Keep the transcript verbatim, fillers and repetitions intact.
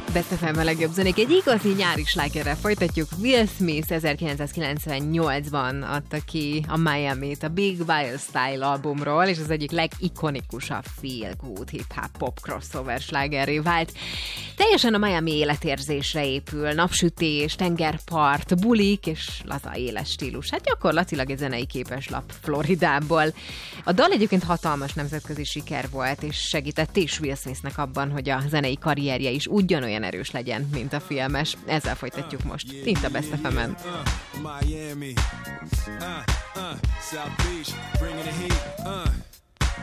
Best ef em a legjobb zenék. Egy igazi nyári slágerrel folytatjuk. Will Smith ezerkilencszázkilencvennyolcban adta ki a Miami-t a Big Wild Style albumról, és az egyik legikonikusabb feel good hip-hop pop crossover slágerré vált. Teljesen a Miami életérzésre épül, napsütés, tengerpart, bulik és laza éles stílus. Hát gyakorlatilag egy zenei képeslap Floridából. A dal egyébként hatalmas nemzetközi siker volt, és segített is Will Smithnek abban, hogy a zenei karrierje is ugyanolyan erős legyen, mint a filmes. Ezzel folytatjuk most. Itt a Best ef em-en. Miami, uh, uh, South Beach, bringing the heat, uh.